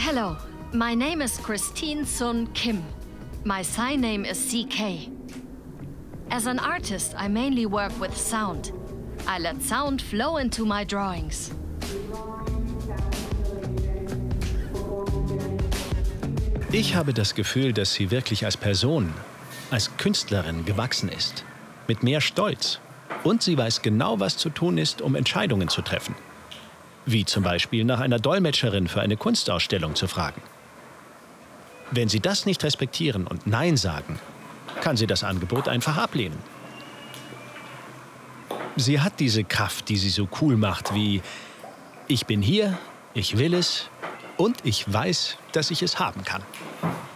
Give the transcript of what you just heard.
Hello, my name is Christine Sun Kim. My sign name is CK. As an artist, I mainly work with sound. I let sound flow into my drawings. Ich habe das Gefühl, dass sie wirklich als Person, als Künstlerin gewachsen ist. Mit mehr Stolz. Und sie weiß genau, was zu tun ist, um Entscheidungen zu treffen. Wie zum Beispiel nach einer Dolmetscherin für eine Kunstausstellung zu fragen. Wenn Sie das nicht respektieren und Nein sagen, kann sie das Angebot einfach ablehnen. Sie hat diese Kraft, die sie so cool macht wie: Ich bin hier, ich will es und ich weiß, dass ich es haben kann.